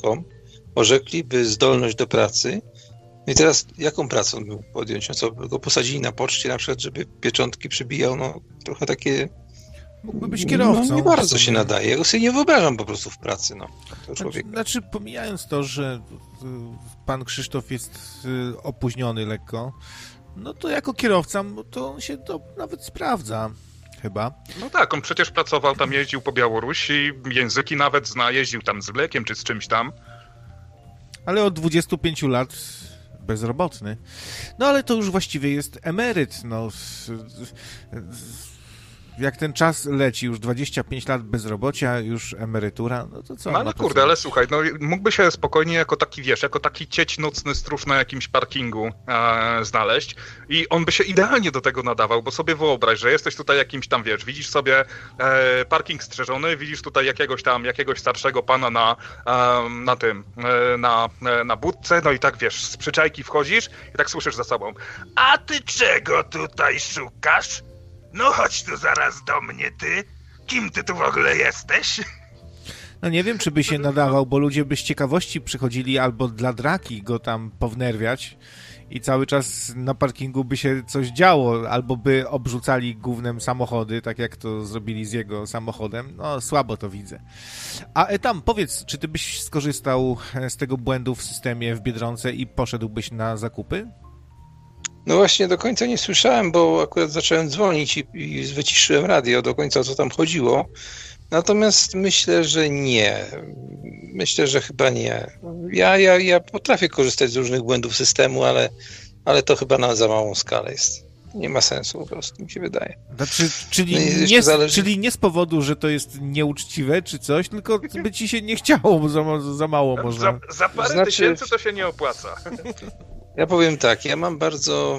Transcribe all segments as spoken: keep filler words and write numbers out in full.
kropka com orzekliby zdolność do pracy. No i teraz jaką pracę on mógł podjąć? No co, go posadzili na poczcie na przykład, żeby pieczątki przybijał? No trochę takie... Mógłby być kierowcą. No, nie bardzo się nadaje. Ja go sobie nie wyobrażam po prostu w pracy. No, to znaczy, znaczy, pomijając to, że pan Krzysztof jest opóźniony lekko, no to jako kierowca to on się to nawet sprawdza. Chyba. No tak, on przecież pracował tam, jeździł po Białorusi, języki nawet zna, jeździł tam z mlekiem czy z czymś tam. Ale od dwudziestu pięciu lat bezrobotny. No ale to już właściwie jest emeryt, no. Jak ten czas leci, już dwadzieścia pięć lat bezrobocia, już emerytura, no to co? No ale kurde, ale słuchaj, no mógłby się spokojnie jako taki, wiesz, jako taki cieć nocny stróż na jakimś parkingu e, znaleźć i on by się idealnie do tego nadawał, bo sobie wyobraź, że jesteś tutaj jakimś tam, wiesz, widzisz sobie e, parking strzeżony, widzisz tutaj jakiegoś tam, jakiegoś starszego pana na, e, na tym, e, na, e, na budce, no i tak, wiesz, z przyczajki wchodzisz i tak słyszysz za sobą: a ty czego tutaj szukasz? No chodź tu zaraz do mnie, ty. Kim ty tu w ogóle jesteś? No nie wiem, czy by się nadawał, bo ludzie by z ciekawości przychodzili albo dla draki go tam pownerwiać i cały czas na parkingu by się coś działo, albo by obrzucali gównem samochody, tak jak to zrobili z jego samochodem. No słabo to widzę. A e, tam, powiedz, czy ty byś skorzystał z tego błędu w systemie w Biedronce i poszedłbyś na zakupy? No właśnie do końca nie słyszałem, bo akurat zacząłem dzwonić i, i wyciszyłem radio do końca, o co tam chodziło. Natomiast myślę, że nie. Myślę, że chyba nie. Ja, ja, ja potrafię korzystać z różnych błędów systemu, ale, ale to chyba na za małą skalę jest. Nie ma sensu po prostu, mi się wydaje. Znaczy, czyli, no nie, zależy... czyli nie z powodu, że to jest nieuczciwe czy coś, tylko by ci się nie chciało, bo za, za mało można. Za, za parę znaczy... tysięcy to się nie opłaca. Ja powiem tak, ja mam bardzo,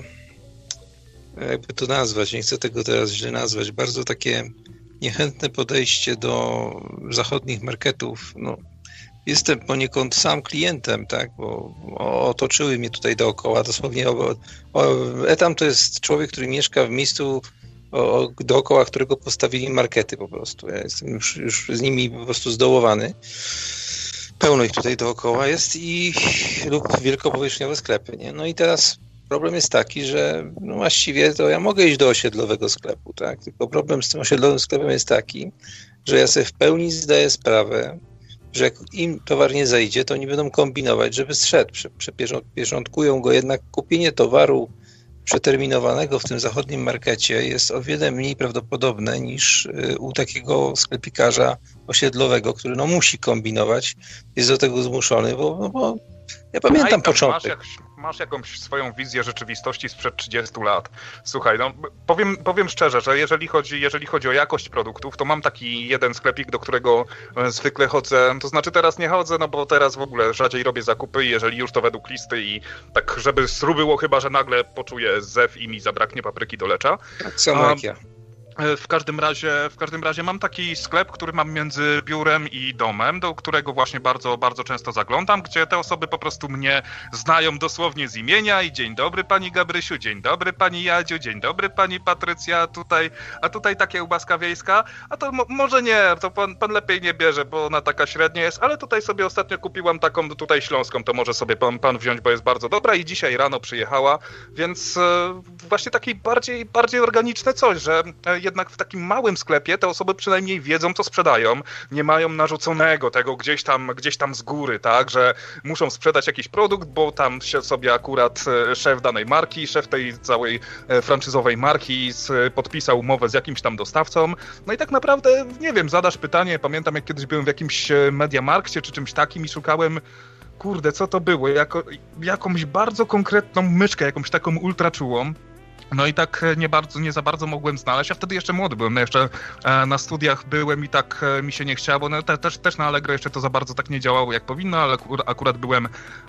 jakby to nazwać, nie chcę tego teraz źle nazwać, bardzo takie niechętne podejście do zachodnich marketów. No, jestem poniekąd sam klientem, tak, bo otoczyły mnie tutaj dookoła, dosłownie o, o, Etam to jest człowiek, który mieszka w miejscu, o, dookoła którego postawili markety po prostu. Ja jestem już, już z nimi po prostu zdołowany. Pełno ich tutaj dookoła jest i lub wielkopowierzchniowe sklepy, nie? No i teraz problem jest taki, że no właściwie to ja mogę iść do osiedlowego sklepu, tak? Tylko problem z tym osiedlowym sklepem jest taki, że ja sobie w pełni zdaję sprawę, że jak im towar nie zajdzie, to oni będą kombinować, żeby zszedł. Przepierzątkują go, jednak kupienie towaru przeterminowanego w tym zachodnim markecie jest o wiele mniej prawdopodobne niż u takiego sklepikarza osiedlowego, który no musi kombinować, jest do tego zmuszony, bo, no bo ja pamiętam początek. Masz, jak, masz jakąś swoją wizję rzeczywistości sprzed trzydziestu lat. Słuchaj, no powiem, powiem szczerze, że jeżeli chodzi, jeżeli chodzi o jakość produktów, to mam taki jeden sklepik, do którego zwykle chodzę, to znaczy teraz nie chodzę, no bo teraz w ogóle rzadziej robię zakupy i jeżeli już to według listy i tak, żeby sru było, chyba że nagle poczuję zew i mi zabraknie papryki do lecza. Tak samo jak ja. W każdym razie, w każdym razie mam taki sklep, który mam między biurem i domem, do którego właśnie bardzo, bardzo często zaglądam, gdzie te osoby po prostu mnie znają dosłownie z imienia i dzień dobry pani Gabrysiu, dzień dobry pani Jadziu, dzień dobry pani Patrycja, tutaj, a tutaj ta kiełbaska wiejska, a to mo- może nie, to pan, pan lepiej nie bierze, bo ona taka średnia jest, ale tutaj sobie ostatnio kupiłam taką tutaj śląską, to może sobie pan, pan wziąć, bo jest bardzo dobra i dzisiaj rano przyjechała, więc e, właśnie takie bardziej, bardziej organiczne coś, że e, jednak w takim małym sklepie te osoby przynajmniej wiedzą, co sprzedają, nie mają narzuconego tego gdzieś tam, gdzieś tam z góry, tak, że muszą sprzedać jakiś produkt, bo tam się sobie akurat szef danej marki, szef tej całej franczyzowej marki podpisał umowę z jakimś tam dostawcą, no i tak naprawdę, nie wiem, zadasz pytanie, pamiętam jak kiedyś byłem w jakimś Mediamarkcie czy czymś takim i szukałem, kurde, co to było, Jako, jakąś bardzo konkretną myszkę, jakąś taką ultraczułą. No i tak nie bardzo, nie za bardzo mogłem znaleźć, a wtedy jeszcze młody byłem, no jeszcze e, na studiach byłem i tak e, mi się nie chciało, no te, też, też na Allegro jeszcze to za bardzo tak nie działało jak powinno, ale akurat, akurat byłem e,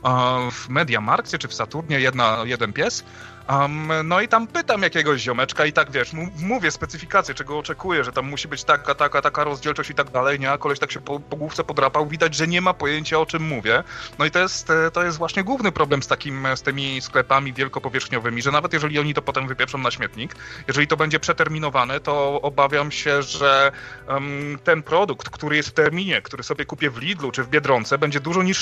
w Mediamarkcie czy w Saturnie, jedna, jeden pies, um, no i tam pytam jakiegoś ziomeczka i tak wiesz, m- mówię specyfikację, czego oczekuję, że tam musi być taka, taka, taka rozdzielczość i tak dalej, nie, a koleś tak się po, po główce podrapał, widać, że nie ma pojęcia o czym mówię, no i to jest, to jest właśnie główny problem z takim, z tymi sklepami wielkopowierzchniowymi, że nawet jeżeli oni to potem wypieprzą na śmietnik. Jeżeli to będzie przeterminowane, to obawiam się, że um, ten produkt, który jest w terminie, który sobie kupię w Lidlu czy w Biedronce, będzie dużo niższy